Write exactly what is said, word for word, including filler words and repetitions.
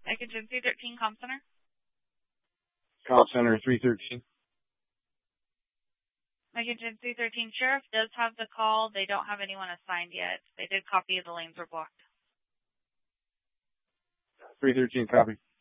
Mike Agency thirteen, Comm Center. Comm Center three thirteen. Mike Agency thirteen, Sheriff does have the call. They don't have anyone assigned yet. They did copy the lanes were blocked. three thirteen, copy.